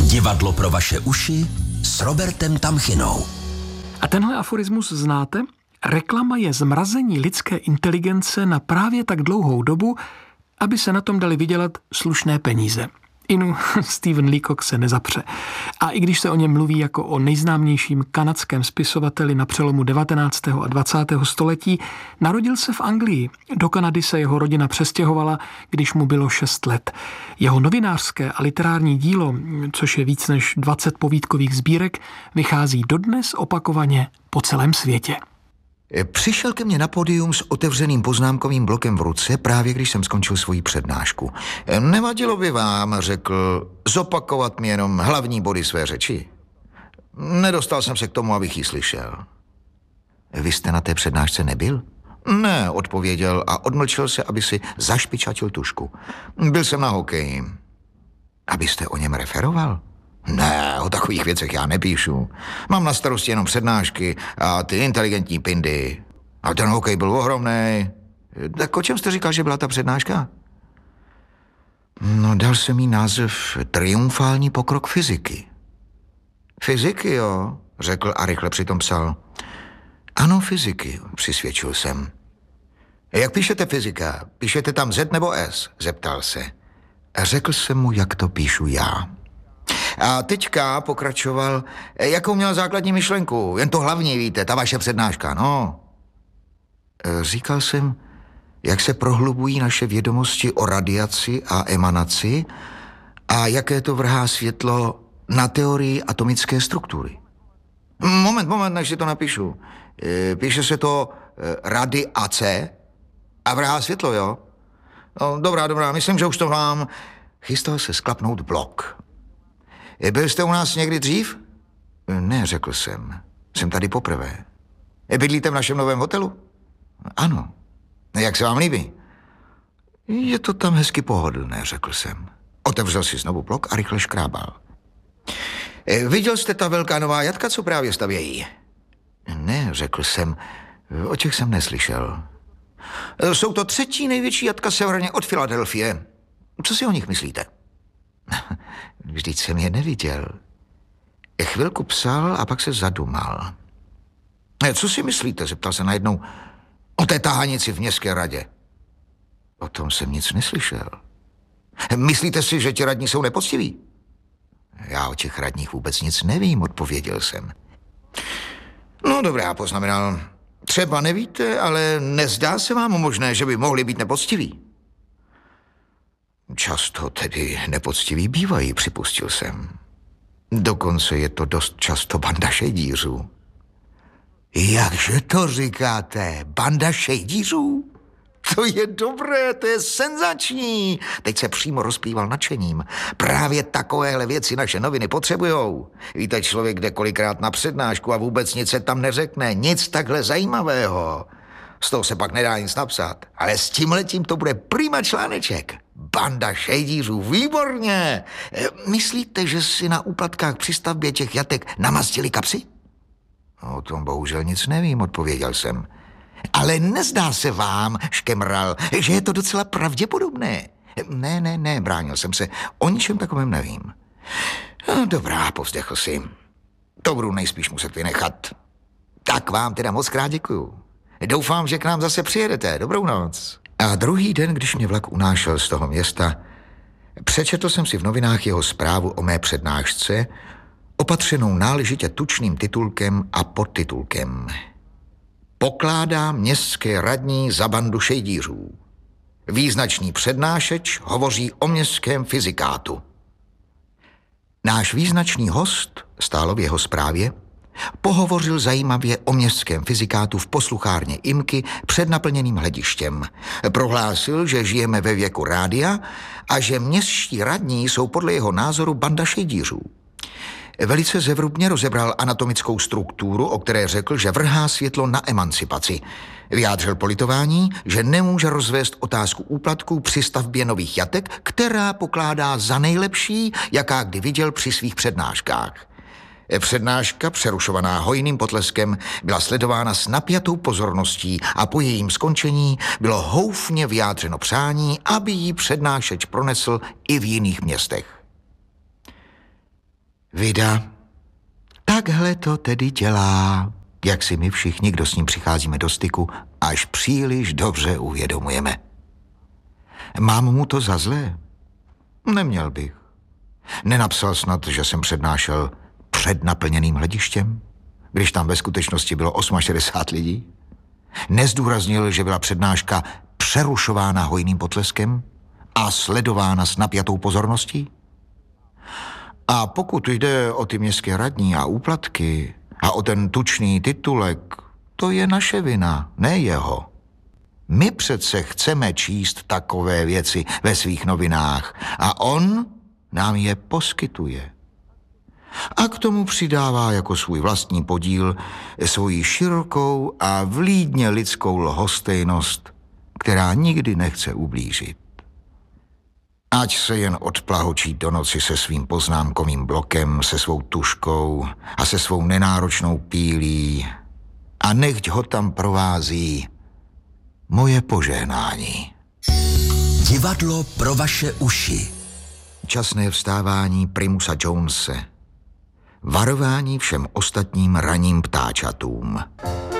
Divadlo pro vaše uši s Robertem Tamchinou. A tenhle aforismus znáte? Reklama je zmrazení lidské inteligence na právě tak dlouhou dobu, aby se na tom dali vydělat slušné peníze. Inu, Stephen Leacock se nezapře. A i když se o něm mluví jako o nejznámějším kanadském spisovateli na přelomu 19. a 20. století, narodil se v Anglii. Do Kanady se jeho rodina přestěhovala, když mu bylo 6 let. Jeho novinářské a literární dílo, což je víc než 20 povídkových sbírek, vychází dodnes opakovaně po celém světě. Přišel ke mně na pódium s otevřeným poznámkovým blokem v ruce, právě když jsem skončil svoji přednášku. Nevadilo by vám, řekl, zopakovat mi jenom hlavní body své řeči? Nedostal jsem se k tomu, abych ji slyšel. Vy jste na té přednášce nebyl? Ne, odpověděl a odmlčel se, aby si zašpičatil tušku. Byl jsem na hokeji. Abyste o něm referoval? Ne, o takových věcech já nepíšu. Mám na starosti jenom přednášky a ty inteligentní pindy. A ten hokej byl ohromnej. Tak o čem jste říkal, že byla ta přednáška? No, dal jsem jí název Triumfální pokrok fyziky. Fyziky, jo, řekl a rychle přitom psal. Ano, fyziky, přisvědčil jsem. Jak píšete fyzika? Píšete tam Z nebo S? Zeptal se. A řekl jsem mu, jak to píšu já. A teďka pokračoval, jakou měl základní myšlenku, jen to hlavní, víte, ta vaše přednáška, no. Říkal jsem, jak se prohlubují naše vědomosti o radiaci a emanaci a jaké to vrhá světlo na teorii atomické struktury. Moment, než si to napíšu. Píše se to radiace a vrhá světlo, jo? No, dobrá, myslím, že už to mám. Chystal se sklapnout blok. Byl jste u nás někdy dřív? Ne, řekl jsem. Jsem tady poprvé. Bydlíte v našem novém hotelu? Ano. Jak se vám líbí? Je to tam hezky pohodlné, řekl jsem. Otevřel si znovu blok a rychle škrábal. Viděl jste ta velká nová jatka, co právě stavějí? Ne, řekl jsem. O těch jsem neslyšel. Jsou to 3. největší jatka severně od Filadelfie. Co si o nich myslíte? Vždyť jsem je neviděl. Chvilku psal a pak se zadumal. Co si myslíte, zeptal se najednou, o té tahanici v městské radě? O tom jsem nic neslyšel. Myslíte si, že ti radní jsou nepoctiví? Já o těch radních vůbec nic nevím, odpověděl jsem. No dobrá, poznamenal. Třeba nevíte, ale nezdá se vám možné, že by mohli být nepoctiví? Často tedy nepoctiví bývají, připustil jsem. Dokonce je to dost často banda šejdířů. Jakže to říkáte? Banda šejdířů? To je dobré, to je senzační. Teď se přímo rozplýval nadšením. Právě takovéhle věci naše noviny potřebujou. Víte, člověk jde kolikrát na přednášku a vůbec nic se tam neřekne. Nic takhle zajímavého. Z toho se pak nedá nic napsat. Ale s tímhletím to bude prima článeček. Banda šejdířů, výborně. Myslíte, že si na úplatkách při stavbě těch jatek namastili kapsy? O tom bohužel nic nevím, odpověděl jsem. Ale nezdá se vám, škemral, že je to docela pravděpodobné? Ne, bránil jsem se. O ničem takovém nevím. Dobrá, povzdechl si. To budu nejspíš muset vynechat. Tak vám teda moc krát děkuju. Doufám, že k nám zase přijedete. Dobrou noc. A druhý den, když mě vlak unášel z toho města, přečetl jsem si v novinách jeho zprávu o mé přednášce, opatřenou náležitě tučným titulkem a podtitulkem. Pokládá městské radní za bandu šejdířů. Význačný přednášeč hovoří o městském fyzikátu. Náš význačný host, stálo v jeho zprávě, pohovořil zajímavě o městském fyzikátu v posluchárně Imky před naplněným hledištěm. Prohlásil, že žijeme ve věku rádia a že městští radní jsou podle jeho názoru banda šejdířů. Velice zevrubně rozebral anatomickou strukturu, o které řekl, že vrhá světlo na emancipaci. Vyjádřil politování, že nemůže rozvést otázku úplatků při stavbě nových jatek, která pokládá za nejlepší, jaká kdy viděl při svých přednáškách. Přednáška, přerušovaná hojným potleskem, byla sledována s napjatou pozorností a po jejím skončení bylo houfně vyjádřeno přání, aby ji přednášeč pronesl i v jiných městech. Vida, takhle to tedy dělá, jak si my všichni, kdo s ním přicházíme do styku, až příliš dobře uvědomujeme. Mám mu to za zlé? Neměl bych. Nenapsal snad, že jsem přednášel před naplněným hledištěm, když tam ve skutečnosti bylo 68 lidí? Nezdůraznil, že byla přednáška přerušována hojným potleskem a sledována s napjatou pozorností? A pokud jde o ty městské radní a úplatky a o ten tučný titulek, to je naše vina, ne jeho. My přece chceme číst takové věci ve svých novinách a on nám je poskytuje. A k tomu přidává jako svůj vlastní podíl svoji širokou a vlídně lidskou lhostejnost, která nikdy nechce ublížit. Ať se jen odplahočí do noci se svým poznámkovým blokem, se svou tuškou a se svou nenáročnou pílí a nechť ho tam provází moje požehnání. Divadlo pro vaše uši. Časné vstávání Primusa Jonese. Varování všem ostatním ranním ptáčatům.